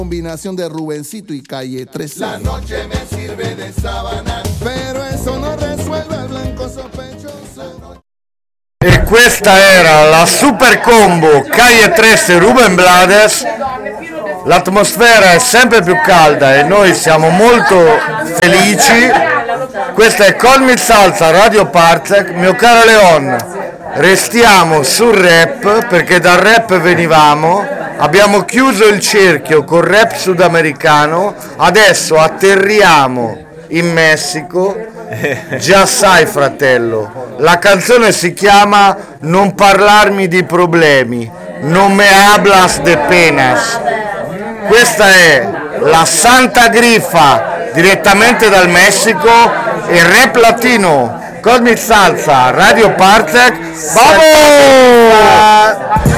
Combinación de Rubencito y Calle 13. La noche me sirve de sábana, pero eso no resuelve al blanco sospechoso. E questa era la super combo Calle 13 Ruben Blades. L'atmosfera è sempre più calda e noi siamo molto felici. Questa è Call Me Salsa Radio Parsec. Mio caro Leon, restiamo sul rap perché dal rap venivamo, abbiamo chiuso il cerchio col rap sudamericano, adesso atterriamo in Messico. Già sai, fratello, la canzone si chiama Non parlarmi di problemi, non me hablas de penas. Questa è la Santa Grifa direttamente dal Messico e rap latino. Call Me Salsa Radio Parsec. Vamos!